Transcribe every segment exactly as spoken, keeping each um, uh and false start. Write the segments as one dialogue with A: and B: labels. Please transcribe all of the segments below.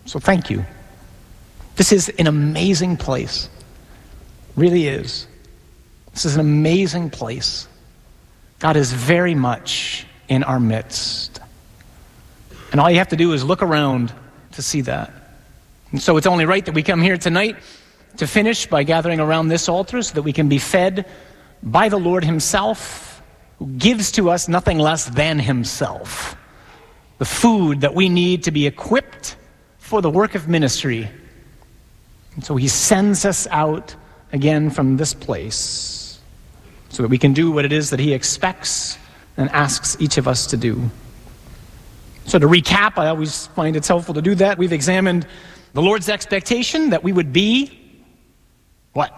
A: So thank you. This is an amazing place. Really is. This is an amazing place. God is very much in our midst. And all you have to do is look around to see that. And so it's only right that we come here tonight to finish by gathering around this altar so that we can be fed by the Lord himself, who gives to us nothing less than himself, the food that we need to be equipped for the work of ministry. And so he sends us out again from this place so that we can do what it is that he expects and asks each of us to do. So to recap, I always find it's helpful to do that. We've examined the Lord's expectation that we would be what?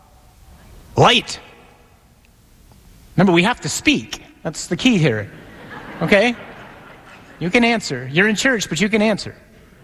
A: Light. Remember, we have to speak. That's the key here. Okay? You can answer. You're in church, but you can answer.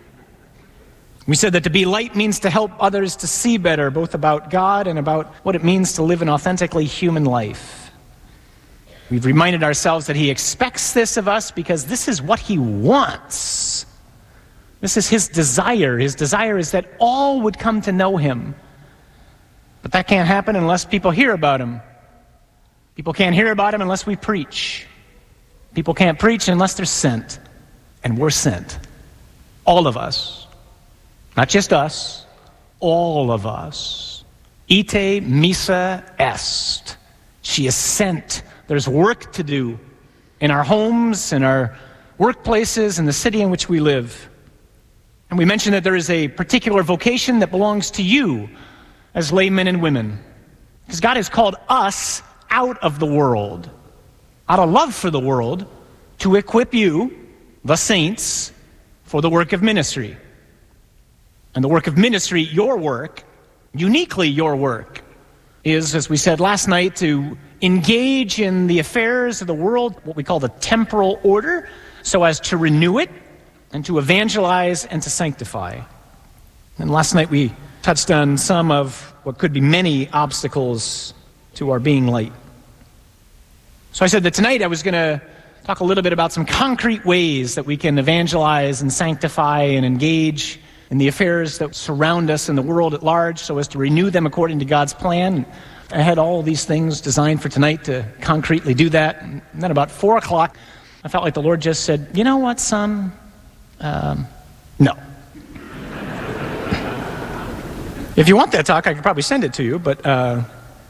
A: We said that to be light means to help others to see better, both about God and about what it means to live an authentically human life. We've reminded ourselves that he expects this of us because this is what he wants. This is his desire. His desire is that all would come to know him. But that can't happen unless people hear about him. People can't hear about him unless we preach. People can't preach unless they're sent. And we're sent. All of us. Not just us. All of us. Ite missa est. She is sent. There's work to do in our homes, in our workplaces, in the city in which we live. And we mentioned that there is a particular vocation that belongs to you as laymen and women. Because God has called us out of the world, out of love for the world, to equip you, the saints, for the work of ministry. And the work of ministry, your work, uniquely your work, is, as we said last night, to engage in the affairs of the world, what we call the temporal order, so as to renew it and to evangelize and to sanctify. And last night we touched on some of what could be many obstacles to our being light. So I said that tonight I was going to talk a little bit about some concrete ways that we can evangelize and sanctify and engage in the affairs that surround us in the world at large so as to renew them according to God's plan. I had all these things designed for tonight to concretely do that. And then about four o'clock, I felt like the Lord just said, you know what, son? Um, no. If you want that talk, I could probably send it to you, but uh,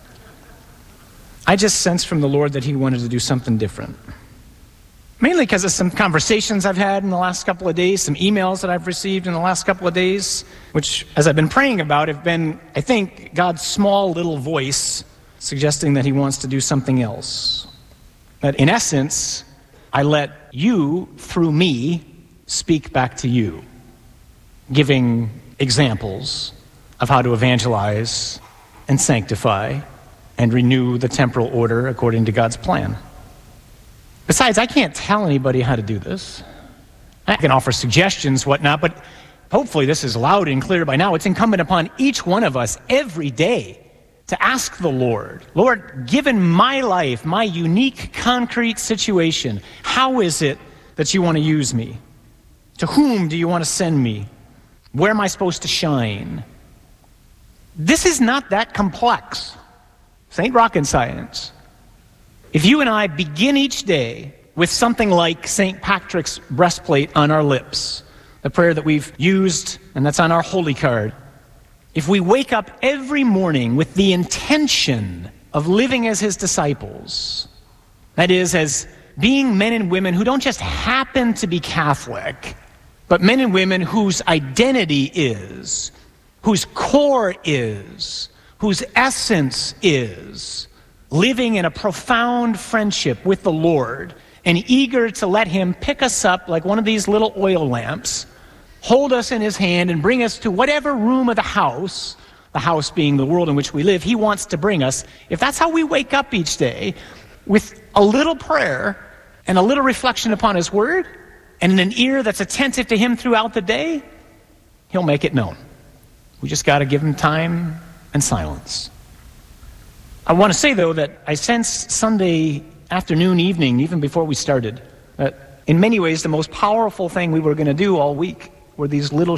A: I just sensed from the Lord that he wanted to do something different. Mainly because of some conversations I've had in the last couple of days, some emails that I've received in the last couple of days, which, as I've been praying about, have been, I think, God's small little voice suggesting that he wants to do something else. That in essence, I let you, through me, speak back to you, giving examples of how to evangelize and sanctify and renew the temporal order according to God's plan. Besides, I can't tell anybody how to do this. I can offer suggestions, whatnot, but hopefully this is loud and clear by now. It's incumbent upon each one of us every day to ask the Lord, Lord, given my life, my unique, concrete situation, how is it that you want to use me? To whom do you want to send me? Where am I supposed to shine? This is not that complex. This ain't rocket science. If you and I begin each day with something like Saint Patrick's breastplate on our lips, the prayer that we've used, and that's on our holy card, if we wake up every morning with the intention of living as his disciples, that is, as being men and women who don't just happen to be Catholic, but men and women whose identity is, whose core is, whose essence is, living in a profound friendship with the Lord and eager to let him pick us up like one of these little oil lamps, hold us in his hand and bring us to whatever room of the house, the house being the world in which we live, he wants to bring us. If that's how we wake up each day, with a little prayer and a little reflection upon his word and an ear that's attentive to him throughout the day, he'll make it known. We just got to give him time and silence. I want to say, though, that I sensed Sunday afternoon, evening, even before we started, that in many ways the most powerful thing we were going to do all week were these little